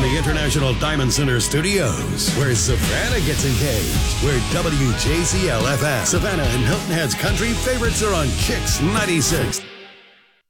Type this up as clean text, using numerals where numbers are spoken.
the International Diamond Center Studios, where Savannah gets engaged, where WJCL-FM, Savannah and Hilton Head's country favorites are on Kicks 96.